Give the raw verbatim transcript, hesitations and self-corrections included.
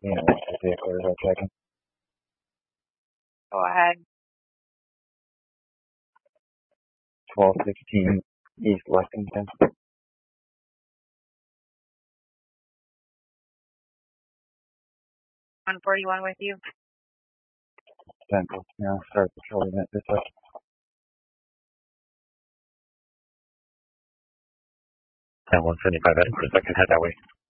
You know, the vehicle is checking. Go ahead. twelve sixteen East Lexington. one forty-one with you. Central. Now start patrolling it this way. And one seventy-five, I think for a second, head that way.